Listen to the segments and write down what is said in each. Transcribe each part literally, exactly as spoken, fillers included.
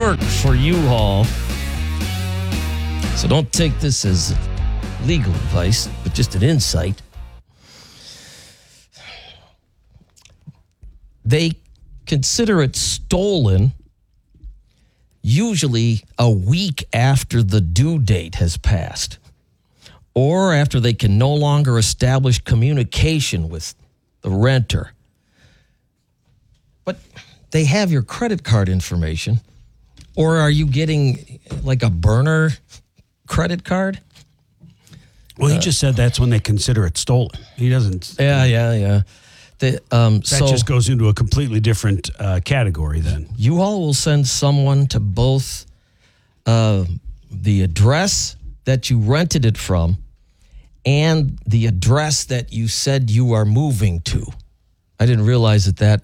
work for U-Haul. So don't take this as legal advice, but just an insight. They consider it stolen usually a week after the due date has passed, or after they can no longer establish communication with the renter. But they have your credit card information. Or are you getting like a burner credit card? Well, he uh, just said that's when they consider it stolen. He doesn't. Yeah, yeah, yeah. The, um, that so just goes into a completely different uh, category then. U-Haul will send someone to both uh, the address that you rented it from and the address that you said you are moving to. I didn't realize that that...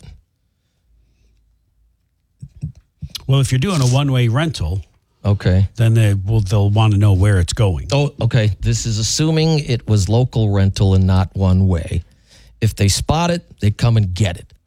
Well, if you're doing a one-way rental, okay, then they will they'll want to know where it's going. Oh, okay. This is assuming it was local rental and not one way. If they spot it, they come and get it.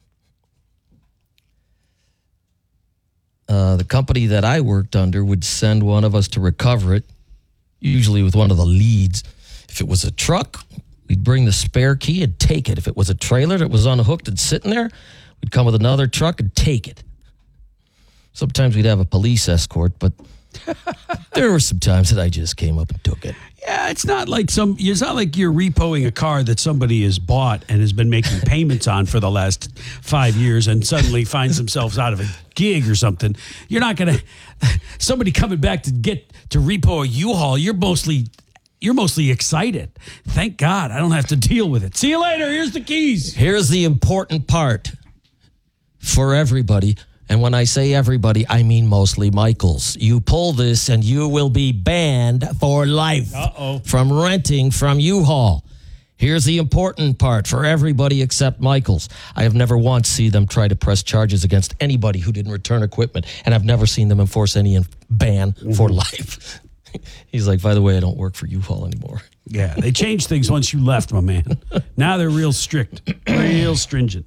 Uh, the company that I worked under would send one of us to recover it, usually with one of the leads. If it was a truck, we'd bring the spare key and take it. If it was a trailer that was unhooked and sitting there, we'd come with another truck and take it. Sometimes we'd have a police escort, but there were some times that I just came up and took it. Yeah, it's not like some. It's not like you're repoing a car that somebody has bought and has been making payments on for the last five years, and suddenly finds themselves out of a gig or something. You're not gonna somebody coming back to get to repo a U-Haul. You're mostly you're mostly excited. Thank God I don't have to deal with it. See you later. Here's the keys. Here's the important part for everybody. And when I say everybody, I mean mostly Michaels. You pull this and you will be banned for life Uh-oh. from renting from U-Haul. Here's the important part for everybody except Michaels. I have never once seen them try to press charges against anybody who didn't return equipment, and I've never seen them enforce any ban mm-hmm. for life. He's like, by the way, I don't work for U-Haul anymore. Yeah, they changed things once you left, my man. Now they're real strict, real stringent.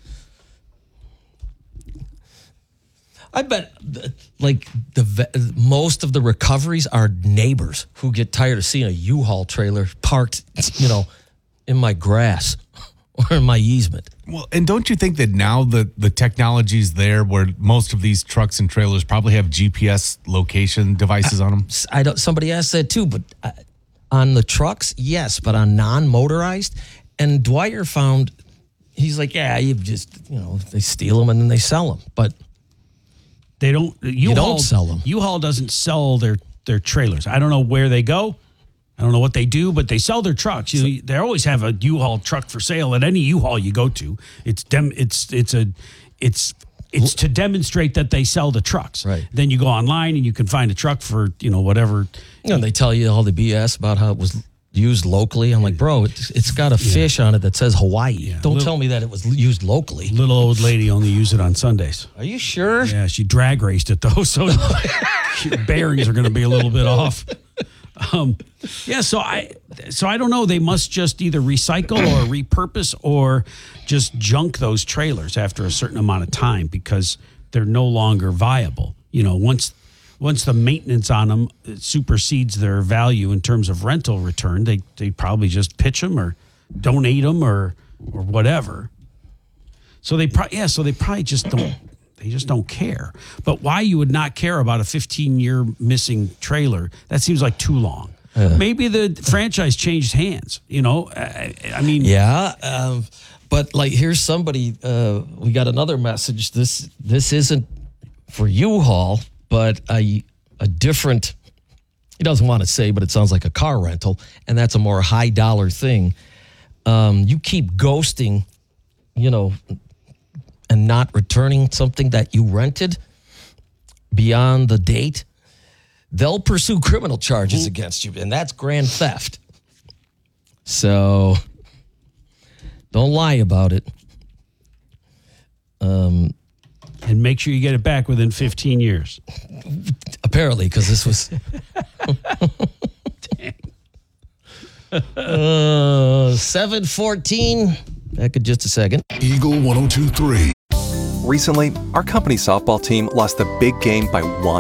I bet, like, the most of the recoveries are neighbors who get tired of seeing a U-Haul trailer parked, you know, in my grass or in my easement. Well, and don't you think that now the, the technology's there where most of these trucks and trailers probably have G P S location devices I, on them? I don't. Somebody asked that too, but uh, on the trucks, yes, but on non-motorized. And Dwyer found, he's like, yeah, you just, you know, they steal them and then they sell them, but... They don't. U-Haul, you don't sell them. U-Haul doesn't sell their, their trailers. I don't know where they go. I don't know what they do, but they sell their trucks. You, they always have a U-Haul truck for sale at any U-Haul you go to. It's dem. It's it's a it's it's to demonstrate that they sell the trucks. Right. Then you go online and you can find a truck for you know whatever. You know, they tell you all the B S about how it was used locally. I'm like, bro, it's, it's got a fish yeah. on it that says Hawaii. Yeah, Don't little, tell me that it was used locally. Little old lady only used it on Sundays. Are you sure? Yeah, she drag raced it though, so bearings are going to be a little bit off. Um, yeah, so I so I don't know. They must just either recycle or repurpose or just junk those trailers after a certain amount of time because they're no longer viable. You know, once. Once the maintenance on them supersedes their value in terms of rental return, they they probably just pitch them or donate them or or whatever. So they probably yeah, so they probably just don't they just don't care. But why you would not care about a fifteen year missing trailer? That seems like too long. Uh, Maybe the franchise changed hands. You know, I, I mean, yeah. Um, but like, here's somebody. Uh, we got another message. This this isn't for U-Haul. But a, a different, he doesn't want to say, but it sounds like a car rental, and that's a more high dollar thing. Um, you keep ghosting, you know, and not returning something that you rented beyond the date, they'll pursue criminal charges mm-hmm. against you, and that's grand theft. So don't lie about it. Um. And make sure you get it back within fifteen years. Apparently, because this was... uh, seven fourteen. Back in just a second. Eagle one oh two point three. Recently, our company softball team lost the big game by one.